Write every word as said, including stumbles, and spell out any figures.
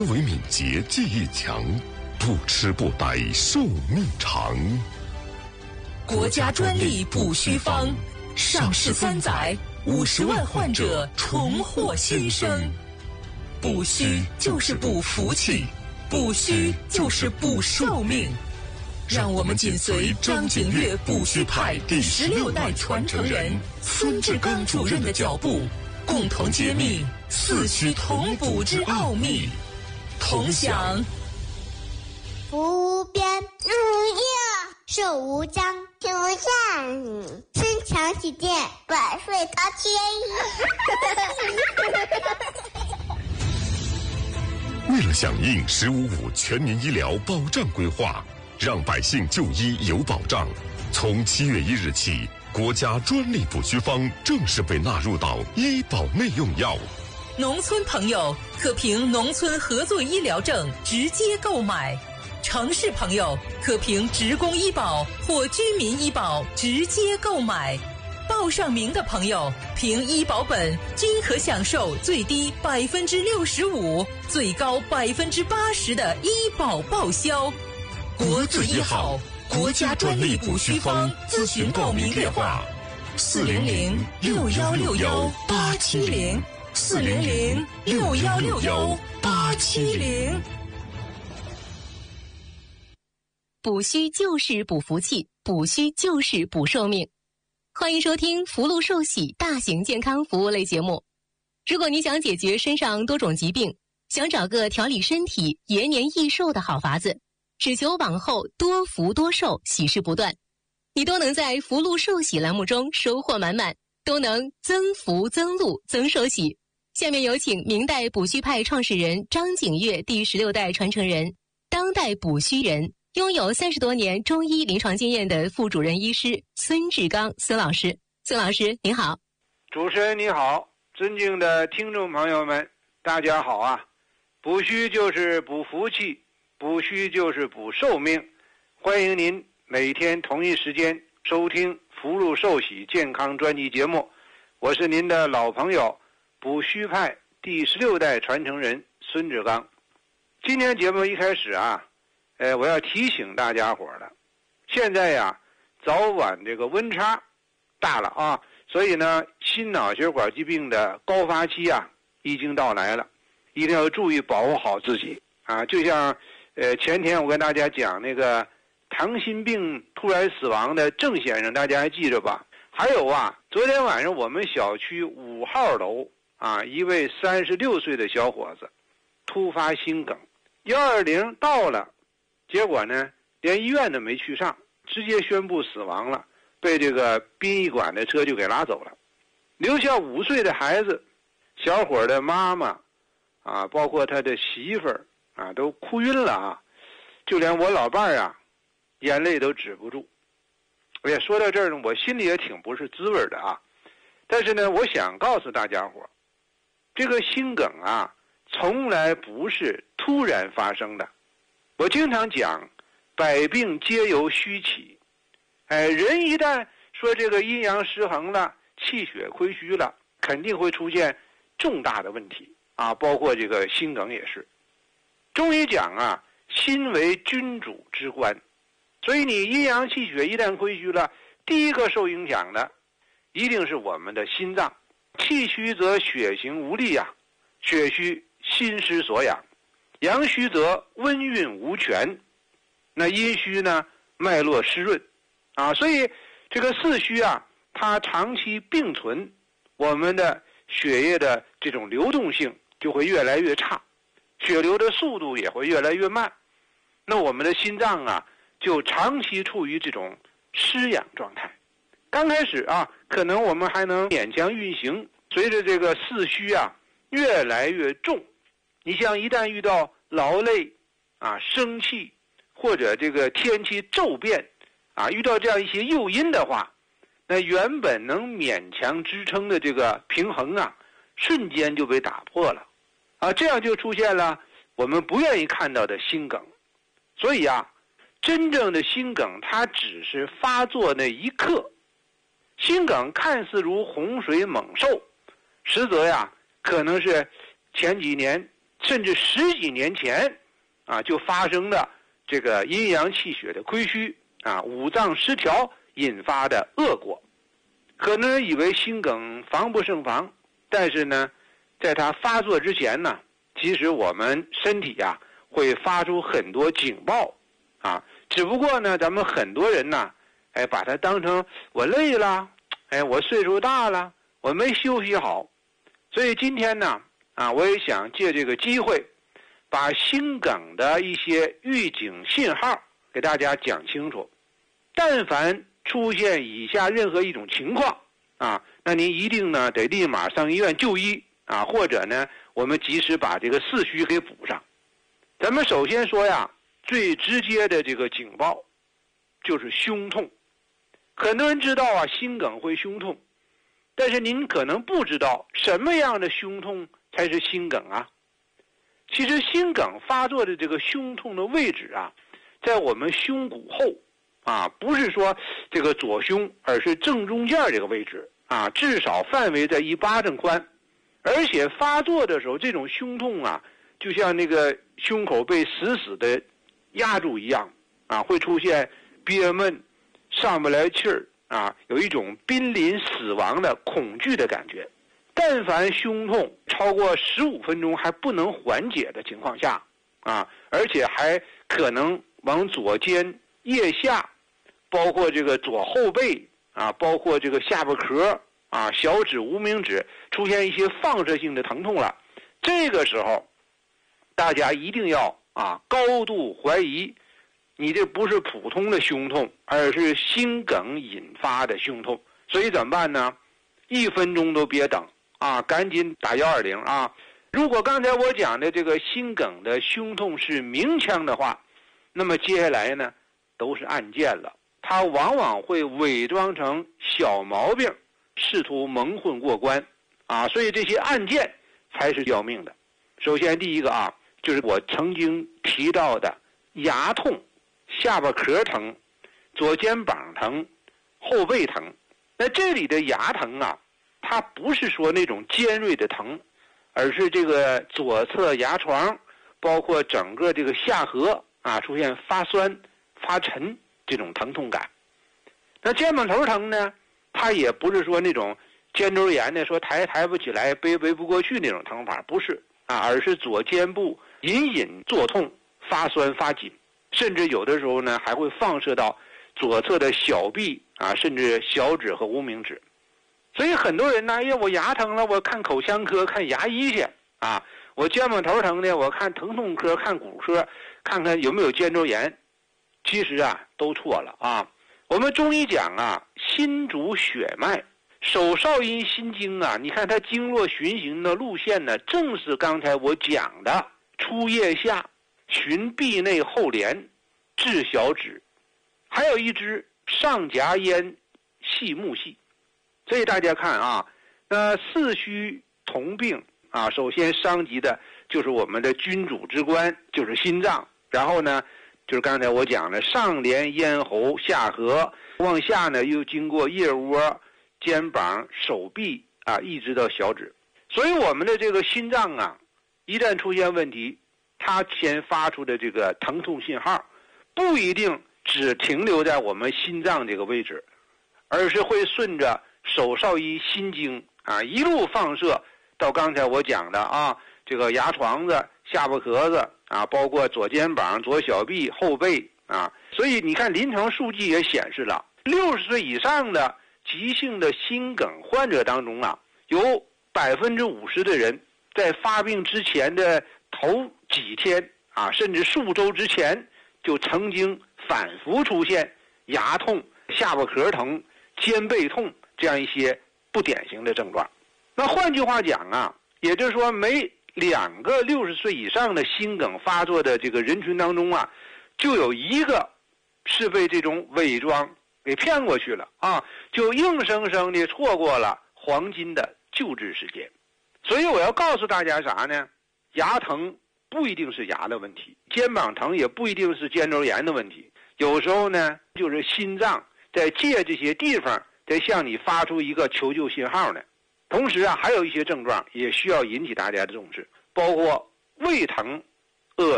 为敏捷，记忆强，不吃不呆，寿命长。 国家专利补虚方，上市三载，五十万患者重获新生。补虚就是补福气，补虚就是补寿命。让我们紧随张景岳补虚派第十六代传承人孙志刚主任的脚步，共同揭秘四虚同补之奥秘。同享福无边，日无忧，寿无疆，天无限，身强体健，百岁高天。 为了响应“十五五”全民医疗保障规划，让百姓就医有保障，从七月一日起，国家专利补虚方正式被纳入到医保内用药。 农村朋友可凭农村合作医疗证直接购买，城市朋友可凭职工医保或居民医保直接购买。报上名的朋友凭医保本均可享受最低百分之六十五、最高百分之八十的医保报销。国字医好，国家专利补虚方咨询报名电话：四零零六幺六幺八七零。四零零六幺六幺八七零。 补虚就是补福气，补虚就是补寿命。欢迎收听福禄寿喜大型健康服务类节目。如果你想解决身上多种疾病，想找个调理身体、延年益寿的好法子，只求往后多福多寿，喜事不断，你都能在福禄寿喜栏目中收获满满，都能增福增禄增寿喜。下面有请明代补虚派创始人张景岳第十六代传承人，当代补虚人，拥有三十多年中医临床经验的副主任医师孙志刚孙老师。孙老师您好。 主持人你好，尊敬的听众朋友们大家好啊。补虚就是补福气，补虚就是补寿命。欢迎您每天同一时间收听福禄寿喜健康专辑节目，我是您的老朋友补虚派第十六代传承人孙志刚。今天节目一开始啊，呃，我要提醒大家伙了，现在呀，早晚这个温差大了啊，所以呢，心脑血管疾病的高发期啊，已经到来了，一定要注意保护好自己啊。就像呃前天我跟大家讲那个糖心病突然死亡的郑先生，大家还记着吧？还有啊，昨天晚上我们小区五号楼啊，一位三十六岁的小伙子突发心梗，幺二零到了，结果呢连医院都没去上，直接宣布死亡了，被这个殡仪馆的车就给拉走了，留下五岁的孩子，小伙的妈妈啊，包括他的媳妇儿啊，都哭晕了啊，就连我老伴儿啊，眼泪都止不住。哎呀，说到这儿呢，我心里也挺不是滋味的啊。但是呢，我想告诉大家伙，这个心梗啊，从来不是突然发生的。我经常讲，百病皆由虚起。哎，人一旦说这个阴阳失衡了，气血亏虚了，肯定会出现重大的问题啊，包括这个心梗也是。中医讲啊，心为君主之官，所以你阴阳气血一旦亏虚了，第一个受影响的一定是我们的心脏。气虚则血行无力啊，血虚心失所养，阳虚则温运无权，那阴虚呢，脉络湿润啊，所以这个四虚啊，它长期并存，我们的血液的这种流动性就会越来越差，血流的速度也会越来越慢，那我们的心脏啊，就长期处于这种失养状态。刚开始啊，可能我们还能勉强运行，随着这个四虚啊越来越重，你像一旦遇到劳累啊、生气或者这个天气骤变啊，遇到这样一些诱因的话，那原本能勉强支撑的这个平衡啊，瞬间就被打破了啊，这样就出现了我们不愿意看到的心梗。所以啊，真正的心梗它只是发作那一刻，心梗看似如洪水猛兽，实则呀可能是前几年甚至十几年前啊就发生了这个阴阳气血的亏虚啊，五脏失调引发的恶果。很多人以为心梗防不胜防，但是呢，在它发作之前呢，其实我们身体啊会发出很多警报啊，只不过呢，咱们很多人呢，哎，把它当成我累了，哎，我岁数大了，我没休息好。所以今天呢，啊，我也想借这个机会，把心梗的一些预警信号给大家讲清楚。但凡出现以下任何一种情况啊，那您一定呢得立马上医院就医啊，或者呢，我们及时把这个四虚给补上。咱们首先说呀，最直接的这个警报就是胸痛。很多人知道啊，心梗会胸痛，但是您可能不知道什么样的胸痛才是心梗啊。其实心梗发作的这个胸痛的位置啊，在我们胸骨后啊，不是说这个左胸，而是正中间这个位置啊，至少范围在一巴掌宽。而且发作的时候，这种胸痛啊，就像那个胸口被死死的压住一样啊，会出现憋闷、上不来气儿啊，有一种濒临死亡的恐惧的感觉。但凡胸痛超过十五分钟还不能缓解的情况下啊，而且还可能往左肩、腋下，包括这个左后背啊，包括这个下巴壳啊、小指、无名指出现一些放射性的疼痛了，这个时候大家一定要啊高度怀疑你这不是普通的胸痛，而是心梗引发的胸痛。所以怎么办呢？一分钟都别等啊，赶紧打一二零啊！如果刚才我讲的这个心梗的胸痛是明腔的话，那么接下来呢都是案件了，它往往会伪装成小毛病，试图蒙混过关啊，所以这些案件才是要命的。首先第一个啊，就是我曾经提到的牙痛、下巴壳疼、左肩膀疼、后背疼。那这里的牙疼啊，它不是说那种尖锐的疼，而是这个左侧牙床，包括整个这个下颌啊出现发酸、发沉这种疼痛感。那肩膀头疼呢，它也不是说那种肩周炎的说抬抬不起来、背背不过去那种疼法，不是啊，而是左肩部隐隐作痛、发酸发紧，甚至有的时候呢还会放射到左侧的小臂啊，甚至小指和无名指。所以很多人呢，哎呀，我牙疼了，我看口腔科看牙医去啊；我肩膀头疼呢，我看疼痛科看骨科，看看有没有肩周炎。其实啊，都错了啊。我们中医讲啊，心主血脉，手少阴心经啊，你看它经络循行的路线呢，正是刚才我讲的出腋下，循臂内后连，至小指，还有一支上颊咽细目细。所以大家看啊，那四虚同病啊，首先伤及的就是我们的君主之官，就是心脏。然后呢，就是刚才我讲的上连咽喉、下颌，往下呢又经过腋窝、肩膀、手臂啊，一直到小指。所以我们的这个心脏啊，一旦出现问题，它先发出的这个疼痛信号，不一定只停留在我们心脏这个位置，而是会顺着手少阴心经啊，一路放射到刚才我讲的啊，这个牙床子、下巴壳子啊，包括左肩膀、左小臂、后背啊。所以你看临床数据也显示了，六十岁以上的急性的心梗患者当中啊，有百分之五十的人在发病之前的头几天啊，甚至数周之前，就曾经反复出现牙痛、下巴壳疼、肩背痛这样一些不典型的症状。那换句话讲啊，也就是说每两个六十岁以上的心梗发作的这个人群当中啊，就有一个是被这种伪装给骗过去了啊，就硬生生的错过了黄金的救治时间。所以我要告诉大家啥呢？牙疼不一定是牙的问题，肩膀疼也不一定是肩周炎的问题，有时候呢就是心脏在借这些地方在向你发出一个求救信号呢。同时啊，还有一些症状也需要引起大家的重视，包括胃疼